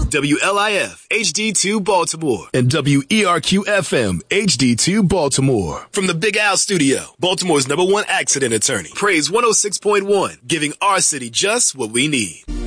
WLIF HD2 Baltimore and WERQ FM HD2 Baltimore. From the Big Al Studio, Baltimore's #1 accident attorney. Praise 106.1, giving our city just what we need.